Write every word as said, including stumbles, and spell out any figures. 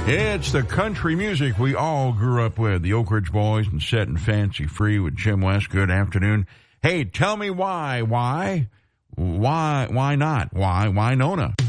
It's the country music we all grew up with. The Oak Ridge Boys and Setting Fancy Free with Jim West. Good afternoon. Hey, tell me why. Why? Why? Why not? Why? Why Nona?